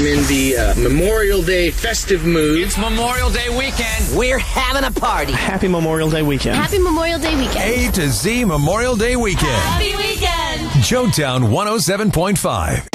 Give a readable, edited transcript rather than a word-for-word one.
I'm in the Memorial Day festive mood. It's Memorial Day weekend. We're having a party. Happy Memorial Day weekend. Happy Memorial Day weekend. A to Z Memorial Day weekend. Happy weekend. Joetown 107.5.